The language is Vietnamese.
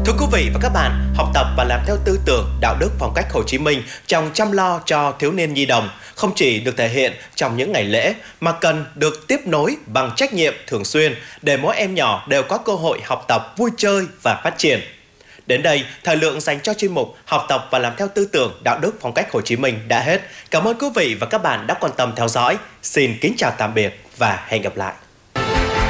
Thưa quý vị và các bạn, học tập và làm theo tư tưởng, đạo đức, phong cách Hồ Chí Minh trong chăm lo cho thiếu niên nhi đồng không chỉ được thể hiện trong những ngày lễ mà cần được tiếp nối bằng trách nhiệm thường xuyên để mỗi em nhỏ đều có cơ hội học tập, vui chơi và phát triển. Đến đây, thời lượng dành cho chuyên mục học tập và làm theo tư tưởng, đạo đức, phong cách Hồ Chí Minh đã hết. Cảm ơn quý vị và các bạn đã quan tâm theo dõi. Xin kính chào tạm biệt và hẹn gặp lại.